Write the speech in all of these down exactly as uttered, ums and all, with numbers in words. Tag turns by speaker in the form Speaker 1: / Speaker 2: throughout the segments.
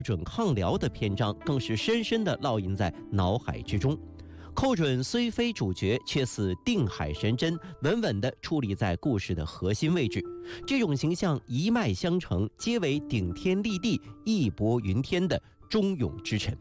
Speaker 1: 准抗辽的篇章更是深深地烙印在脑海之中。寇准虽非主角，却似定海神针，稳稳地矗立在故事的核心位置。这种形象一脉相承，皆为顶天立地、义薄云天的忠勇之臣。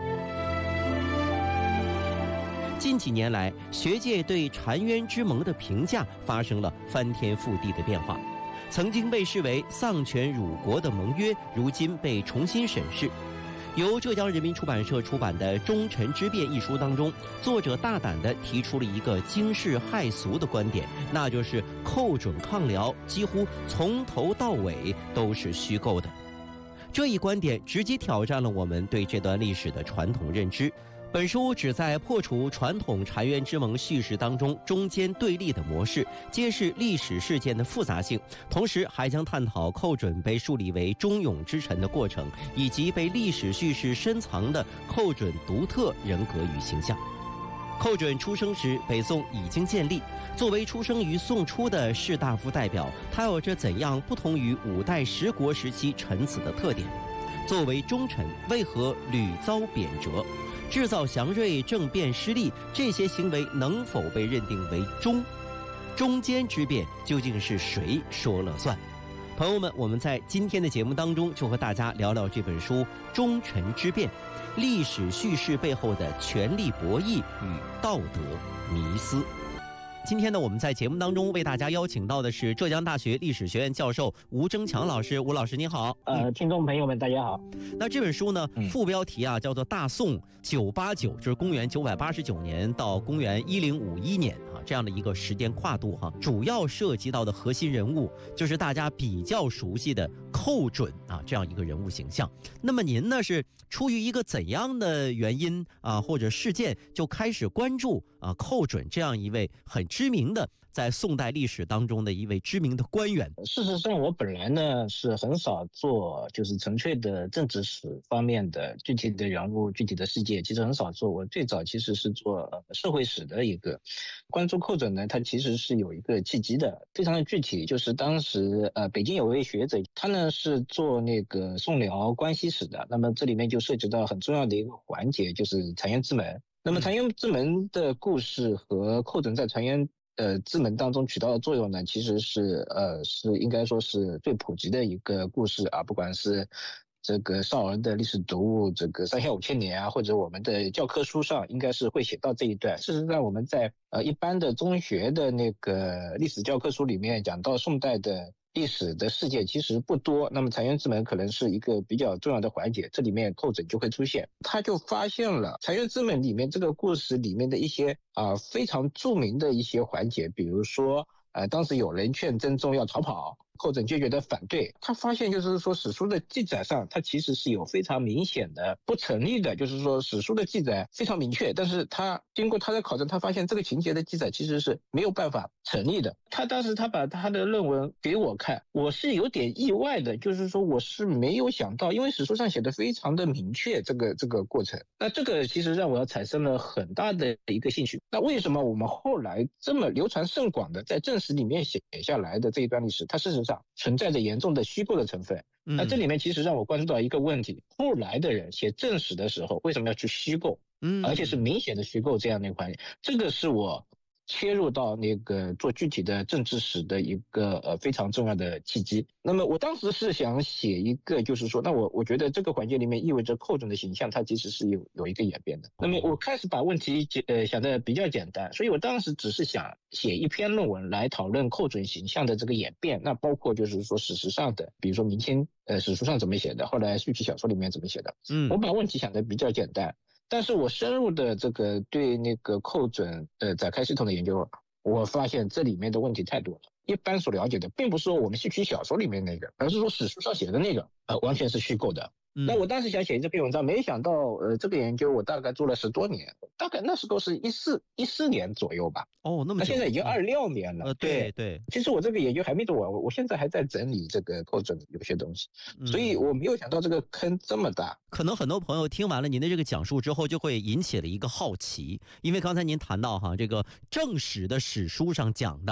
Speaker 1: 近几年来，学界对澶渊之盟的评价发生了翻天覆地的变化。曾经被视为丧权辱国的盟约，如今被重新审视。由浙江人民出版社出版的《忠臣之辩》一书当中，作者大胆地提出了一个惊世骇俗的观点，那就是寇准抗辽几乎从头到尾都是虚构的。这一观点直接挑战了我们对这段历史的传统认知。本书旨在破除传统澶渊之盟叙事当中中间对立的模式，揭示历史事件的复杂性，同时还将探讨寇准被树立为忠勇之臣的过程，以及被历史叙事深藏的寇准独特人格与形象。寇准出生时，北宋已经建立。作为出生于宋初的士大夫代表，他有着怎样不同于五代十国时期臣子的特点？作为忠臣，为何屡遭贬谪？制造祥瑞、政变失利，这些行为能否被认定为忠？中间之辩究竟是谁说了算？朋友们，我们在今天的节目当中就和大家聊聊这本书《忠臣之辩》，历史叙事背后的权力博弈与道德迷思。今天呢，我们在节目当中为大家邀请到的是浙江大学历史学院教授吴征强老师。吴老师您好。
Speaker 2: 呃，听众朋友们大家好。
Speaker 1: 那这本书呢，副标题啊叫做《大宋九八九》，就是公元九百八十九年到公元一零五一年啊，这样的一个时间跨度哈。主要涉及到的核心人物就是大家比较熟悉的寇准啊，这样一个人物形象。那么您呢是出于一个怎样的原因啊或者事件就开始关注啊寇准这样一位很知名的在宋代历史当中的一位知名的官员？
Speaker 2: 事实上，我本来呢是很少做就是纯粹的政治史方面的具体的人物、具体的事件，其实很少做。我最早其实是做社会史的一个关注寇准呢，他其实是有一个契机的，非常的具体，就是当时呃北京有位学者，他呢是做那个宋辽关系史的，那么这里面就涉及到很重要的一个环节，就是澶渊之盟。那么澶渊之盟的故事和寇准在澶渊呃之盟当中起到的作用呢，其实是呃是应该说是最普及的一个故事啊，不管是这个少儿的历史读物，这个三下五千年啊，或者我们的教科书上应该是会写到这一段。事实上，我们在呃一般的中学的那个历史教科书里面讲到宋代的历史的事件其实不多，那么澶渊之盟可能是一个比较重要的环节，这里面寇准就会出现。他就发现了澶渊之盟里面这个故事里面的一些啊、呃、非常著名的一些环节，比如说呃当时有人劝真宗要逃跑，寇准坚决的反对。他发现就是说史书的记载上它其实是有非常明显的不成立的，就是说史书的记载非常明确，但是他经过他的考证，他发现这个情节的记载其实是没有办法成立的。他当时他把他的论文给我看，我是有点意外的，就是说我是没有想到，因为史书上写的非常的明确这个这个过程，那这个其实让我产生了很大的一个兴趣。那为什么我们后来这么流传甚广的在正史里面写下来的这一段历史，它事实上存在着严重的虚构的成分？那这里面其实让我关注到一个问题，后来的人写正史的时候为什么要去虚构，而且是明显的虚构这样的一个环节？这个是我切入到那个做具体的政治史的一个呃非常重要的契机。那么我当时是想写一个，就是说，那我我觉得这个环节里面意味着寇准的形象它其实是有有一个演变的。那么我开始把问题呃想得比较简单，所以我当时只是想写一篇论文来讨论寇准形象的这个演变，那包括就是说史实上的，比如说明清呃史书上怎么写的，后来续集小说里面怎么写的。嗯，我把问题想得比较简单。但是我深入的这个对那个寇准呃展开系统的研究，我发现这里面的问题太多了。一般所了解的并不是说我们戏曲小说里面那个，而是说史书上写的那个呃完全是虚构的。那我当时想写这篇文章，没想到呃这个研究我大概做了十多年，大概那时候是一四一四年左右吧。
Speaker 1: 哦，那么久，
Speaker 2: 那现在已经二六年了。
Speaker 1: 呃，对对。
Speaker 2: 其实我这个研究还没做完，我现在还在整理这个寇准有些东西，所以我没有想到这个坑这么大。
Speaker 1: 可能很多朋友听完了您的这个讲述之后，就会引起了一个好奇，因为刚才您谈到哈，这个正史的史书上讲的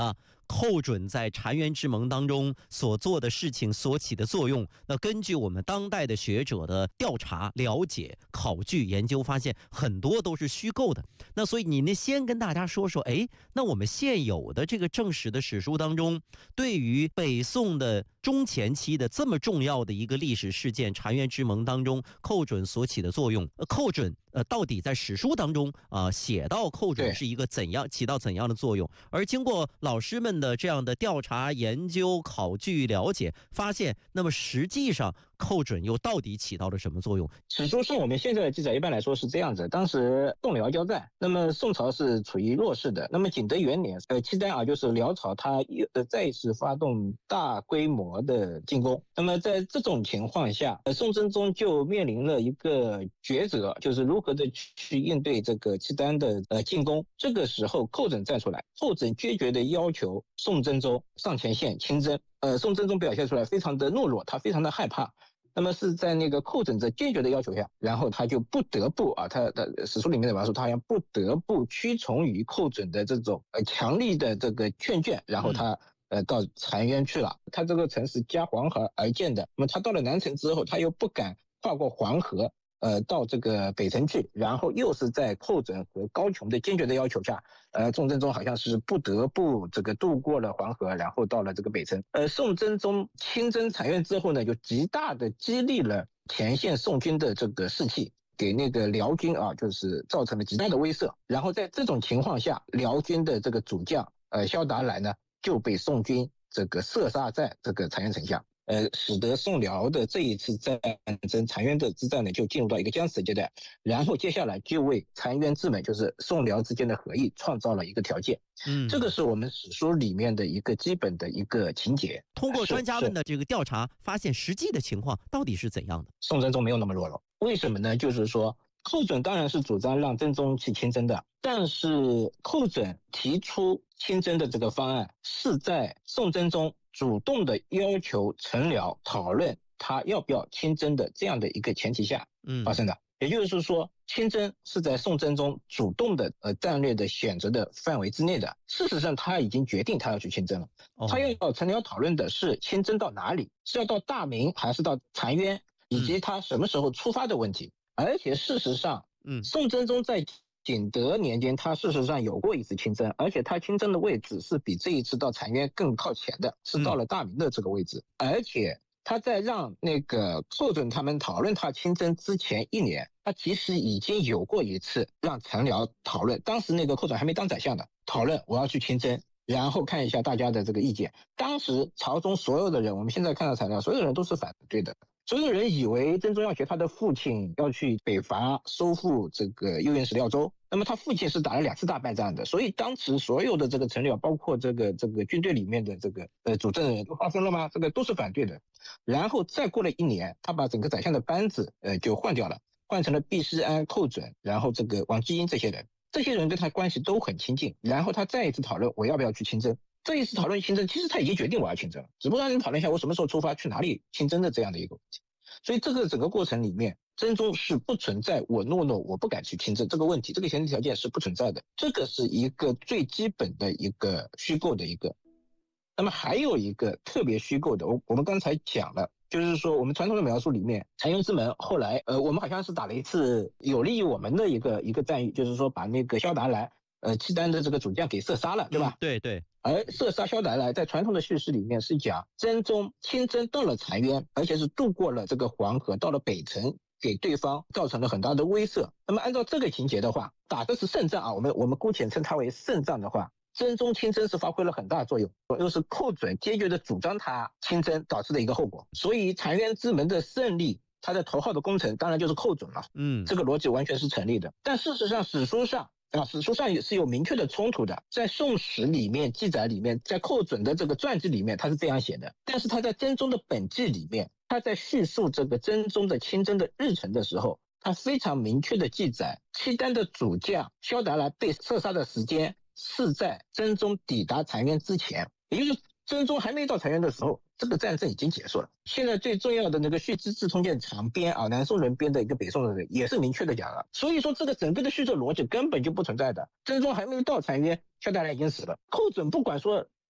Speaker 1: 寇准在澶渊之盟当中所做的事情所起的作用，那根据我们当代的学者的调查、了解、考据、研究，发现很多都是虚构的。那所以你呢，先跟大家说说，哎，那我们现有的这个正史的史书当中，对于北宋的中前期的这么重要的一个历史事件澶渊之盟当中，寇准所起的作用，呃、寇准呃到底在史书当中啊、呃、写到寇准是一个怎样起到怎样的作用？而经过老师们的这样的调查、研究、考据、了解，发现，那么实际上寇准又到底起到了什么作用？
Speaker 2: 史书上我们现在的记载一般来说是这样子：当时宋辽交战，那么宋朝是处于弱势的。那么景德元年，呃，契丹啊，就是辽朝，他呃再一次发动大规模的进攻。那么在这种情况下，呃，宋真宗就面临了一个抉择，就是如何的去应对这个契丹的呃进攻。这个时候，寇准站出来，寇准决绝的要求宋真宗上前线亲征。呃，宋真宗表现出来非常的懦弱，他非常的害怕。那么是在那个寇准这坚决的要求下，然后他就不得不啊，他的史书里面的描述，他好像不得不屈从于寇准的这种呃强力的这个劝谏，然后他呃到澶渊去了。他这个城是夹黄河而建的，那么他到了南城之后，他又不敢跨过黄河，呃，到这个北城去，然后又是在寇准和高俅的坚决的要求下，呃，宋真宗好像是不得不这个渡过了黄河，然后到了这个北城。呃，宋真宗亲征澶渊之后呢，就极大的激励了前线宋军的这个士气，给那个辽军啊，就是造成了极大的威慑。然后在这种情况下，辽军的这个主将呃萧达来呢，就被宋军这个射杀在这个澶渊城下。呃，使得宋辽的这一次战争澶渊的之战呢，就进入到一个僵持阶段，然后接下来就为澶渊之盟，就是宋辽之间的和议，创造了一个条件。嗯，这个是我们史书里面的一个基本的一个情节。
Speaker 1: 通过专家们的这个调查，发现实际的情况到底是怎样的？
Speaker 2: 宋真宗没有那么懦弱，为什么呢？就是说，寇准当然是主张让真宗去亲征的，但是寇准提出亲征的这个方案是在宋真宗主动的要求陈辽讨论他要不要亲征的这样的一个前提下发生的。嗯，也就是说，亲征是在宋真宗主动的呃战略的选择的范围之内的。事实上，他已经决定他要去亲征了。哦，他要陈辽讨论的是亲征到哪里，是要到大明还是到澶渊，以及他什么时候出发的问题。嗯，而且事实上，嗯，宋真宗在景德年间，他事实上有过一次亲征，而且他亲征的位置是比这一次到澶渊更靠前的，是到了大明的这个位置。嗯，而且他在让那个寇准他们讨论他亲征之前一年，他其实已经有过一次让陈辽讨论，当时那个寇准还没当宰相的，讨论我要去亲征，然后看一下大家的这个意见。当时朝中所有的人，我们现在看到材料，所有人都是反对的。所有人以为真宗要学他的父亲要去北伐收复这个右院使廖州，那么他父亲是打了两次大败仗的，所以当时所有的这个臣僚，包括这个这个军队里面的这个呃主政人都发生了吗？这个都是反对的。然后再过了一年，他把整个宰相的班子呃就换掉了，换成了毕师安、寇准，然后这个王继英这些人，这些人跟他关系都很亲近。然后他再一次讨论我要不要去亲征。这一次讨论亲征，其实他已经决定我要亲征了，只不过让人讨论一下我什么时候出发，去哪里亲征的这样的一个问题。所以这个整个过程里面，真宗是不存在我懦弱我不敢去亲征这个问题，这个前提条件是不存在的，这个是一个最基本的一个虚构的一个。那么还有一个特别虚构的，我我们刚才讲了，就是说我们传统的描述里面，澶渊之盟后来呃我们好像是打了一次有利于我们的一个一个战役，就是说把那个萧达来呃契丹的这个主将给射杀了，对吧？
Speaker 1: 嗯，对对。
Speaker 2: 而射杀萧达来在传统的叙事里面是讲真宗亲征到了澶渊，而且是渡过了这个黄河到了北城，给对方造成了很大的威慑。那么按照这个情节的话，打的是胜仗啊，我们我们姑且称它为胜仗的话，真宗亲征是发挥了很大作用，又是寇准坚决的主张他亲征导致的一个后果。所以澶渊之盟的胜利，他的头号的功臣当然就是寇准了。嗯，这个逻辑完全是成立的。但事实上史书上啊，史书上也是有明确的冲突的，在宋史里面记载里面，在寇准的这个传记里面他是这样写的，但是他在真宗的本纪里面，他在叙述这个真宗的亲征的日程的时候，他非常明确的记载契丹的主将萧达来被射杀的时间是在真宗抵达澶渊之前，也就是真宗还没到澶渊的时候，这个战争已经结束了。现在最重要的那个《续资治通鉴》长编啊，南宋人编的一个北宋的人也是明确的讲了，所以说这个整个的叙述逻辑根本就不存在的。真宗还没有到澶渊，萧达来已经死了。寇准不管说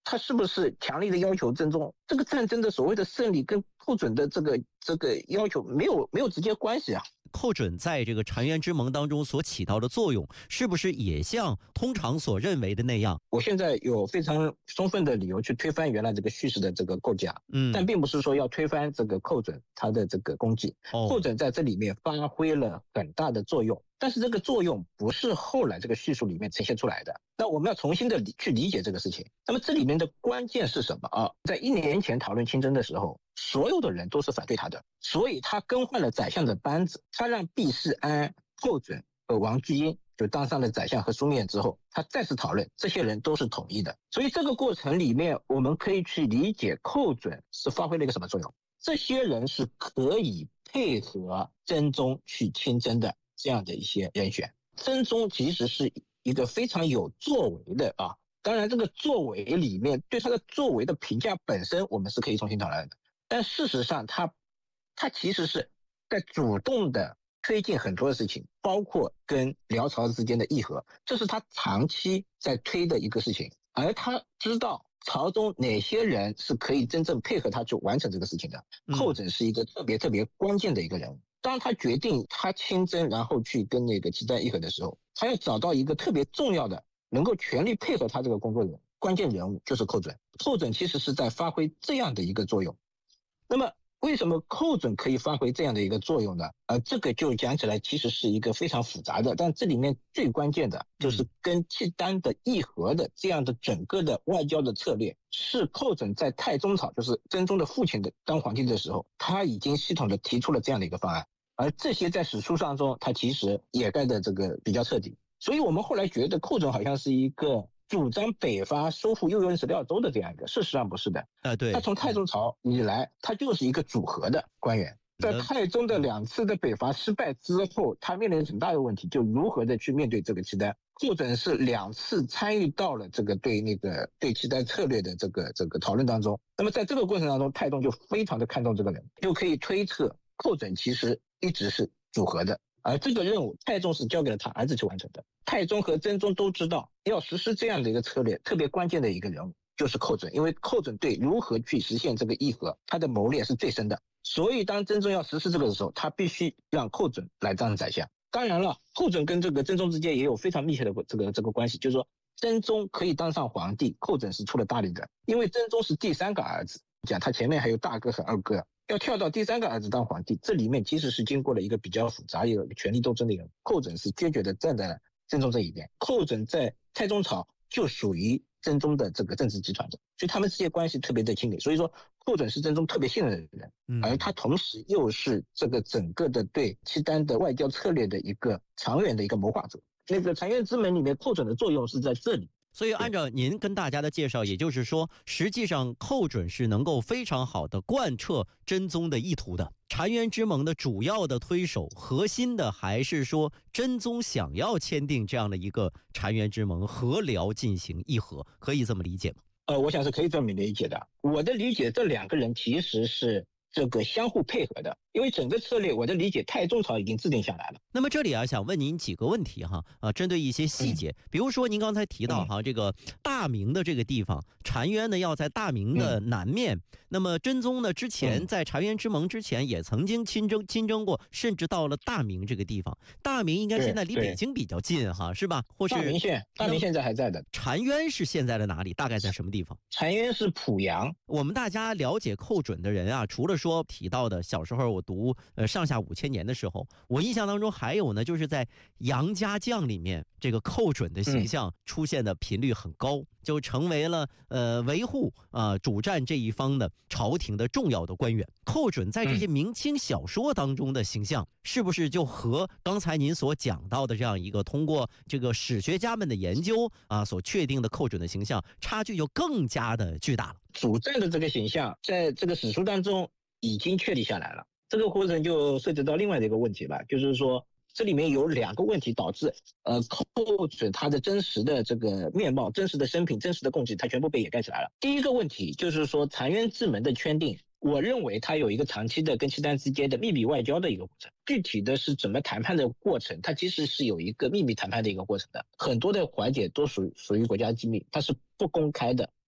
Speaker 2: 他是不是强力的要求真宗？这个战争的所谓的胜利跟寇准的这个这个要求没有没有直接关系啊。
Speaker 1: 寇准在这个澶渊之盟当中所起到的作用，是不是也像通常所认为的那样？
Speaker 2: 我现在有非常充分的理由去推翻原来这个叙事的这个构架，
Speaker 1: 嗯，
Speaker 2: 但并不是说要推翻这个寇准他的这个功绩。
Speaker 1: 哦、
Speaker 2: 寇准在这里面发挥了很大的作用，但是这个作用不是后来这个叙述里面呈现出来的。那我们要重新的去理解这个事情。那么这里面的关键是什么啊？在一年前讨论亲征的时候，所有的人都是反对他的，所以他更换了宰相的班子，他让毕世安、寇准和王巨英就当上了宰相和枢密院之后，他再次讨论，这些人都是统一的。所以这个过程里面，我们可以去理解寇准是发挥了一个什么作用。这些人是可以配合真宗去亲征的这样的一些人选。真宗其实是一个非常有作为的啊，当然这个作为里面对他的作为的评价本身我们是可以重新讨论的，但事实上他他其实是在主动的推进很多的事情，包括跟辽朝之间的议和，这是他长期在推的一个事情，而他知道朝中哪些人是可以真正配合他去完成这个事情的。寇准是一个特别特别关键的一个人物。当他决定他亲征然后去跟那个契丹议和的时候，他要找到一个特别重要的能够全力配合他这个工作人关键人物，就是寇准。寇准其实是在发挥这样的一个作用。那么为什么寇准可以发挥这样的一个作用呢？呃，这个就讲起来其实是一个非常复杂的，但这里面最关键的就是跟契丹的议和的这样的整个的外交的策略，是寇准在太宗朝，就是真宗的父亲的当皇帝的时候，他已经系统的提出了这样的一个方案，而这些在史书上中他其实掩盖的这个比较彻底。所以我们后来觉得寇准好像是一个主张北伐收复右院十廖州的这样一个，事实上不是的。
Speaker 1: 啊，对，
Speaker 2: 他从太宗朝以来，他就是一个组合的官员。在太宗的两次的北伐失败之后，他面临很大的问题，就如何的去面对这个契丹。寇准是两次参与到了这个对那个对契丹策略的这个这个讨论当中。那么在这个过程当中，太宗就非常的看重这个人，就可以推测寇准其实一直是组合的。而这个任务太宗是交给了他儿子去完成的。太宗和真宗都知道要实施这样的一个策略，特别关键的一个人物就是寇准，因为寇准对如何去实现这个议和，他的谋略是最深的。所以当真宗要实施这个的时候，他必须让寇准来当宰相。当然了，寇准跟这个真宗之间也有非常密切的这个这个关系，就是说真宗可以当上皇帝，寇准是出了大力的，因为真宗是第三个儿子，讲他前面还有大哥和二哥，要跳到第三个儿子当皇帝，这里面其实是经过了一个比较复杂一个权力斗争的一个，寇准是坚决的站在了真宗这一边。寇准在太宗朝就属于真宗的这个政治集团的，所以他们之间关系特别的亲密。所以说寇准是真宗特别信任的人，而他同时又是这个整个的对契丹的外交策略的一个长远的一个谋划者。那个澶渊之盟里面寇准的作用是在这里。
Speaker 1: 所以按照您跟大家的介绍，也就是说实际上寇准是能够非常好的贯彻真宗的意图的。澶渊之盟的主要的推手，核心的还是说真宗想要签订这样的一个澶渊之盟，和辽进行议和，可以这么理解吗？
Speaker 2: 呃，我想是可以这么理解的。我的理解，这两个人其实是这个相互配合的，因为整个策略我的理解太宗朝已经制定下来了。
Speaker 1: 那么这里啊，想问您几个问题哈，啊，针对一些细节，嗯、比如说您刚才提到哈，嗯、这个大明的这个地方，澶渊呢要在大明的南面，嗯、那么真宗呢之前在澶渊之盟之前也曾经亲征亲征过，甚至到了大明这个地方。大明应该现在离北京比较近哈，是吧？或是
Speaker 2: 大明县，大明现在还在的。
Speaker 1: 澶渊是现在的哪里？大概在什么地方？
Speaker 2: 澶渊是濮阳。
Speaker 1: 我们大家了解寇准的人啊，除了说提到的小时候我读呃上下五千年的时候，我印象当中还有呢，就是在杨家将里面，这个寇准的形象出现的频率很高，嗯、就成为了呃维护啊、呃、主战这一方的朝廷的重要的官员。寇准在这些明清小说当中的形象，嗯、是不是就和刚才您所讲到的这样一个通过这个史学家们的研究啊所确定的寇准的形象差距就更加的巨大了？
Speaker 2: 主战的这个形象在这个史书当中已经确立下来了。这个过程就涉及到另外的一个问题了，就是说这里面有两个问题导致呃寇准他的真实的这个面貌、真实的生平、真实的功绩，他全部被掩盖起来了。第一个问题就是说澶渊之盟的圈定，我认为它有一个长期的跟契丹之间的秘密外交的一个过程，具体的是怎么谈判的过程，它其实是有一个秘密谈判的一个过程的，很多的环节都属于属于国家机密，它是不公开的。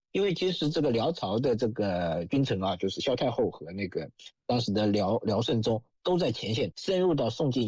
Speaker 2: 因为其实这个辽朝的这个君臣啊，就是萧太后和那个当时的辽辽圣宗都在前线深入到宋境